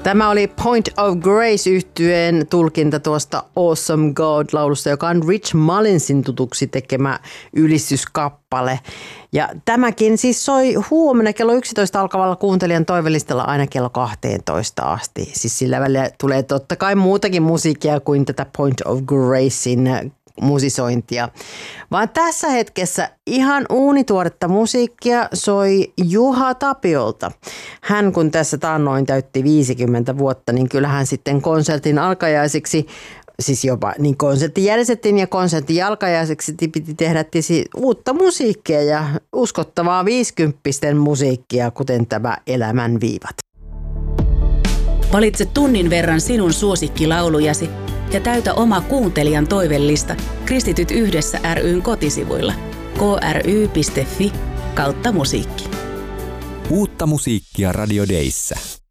Tämä oli Point of Grace-yhtyeen tulkinta tuosta Awesome God-laulusta, joka on Rich Mullinsin tutuksi tekemä ylistyskappale. Ja tämäkin siis soi huomenna kello 11 alkavalla kuuntelijan toivelistalla aina kello 12 asti. Siis sillä välillä tulee totta kai muutakin musiikkia kuin tätä Point of Gracein musisointia. Vaan tässä hetkessä ihan uunituoretta musiikkia soi Juha Tapiolta. Hän kun tässä taannoin täytti 50 vuotta, niin kyllähän sitten konsertin alkajaisiksi, siis jopa niin konsertti järjestettiin ja konsertin jalkajaiseksi piti tehdä uutta musiikkia ja uskottavaa 50-pisten musiikkia, kuten tämä Elämän viivat. Valitse tunnin verran sinun suosikkilaulujasi ja täytä oma kuuntelijan toivellista Kristityt yhdessä ry:n kotisivuilla kry.fi/musiikki. Uutta musiikkia Radio Dayssä.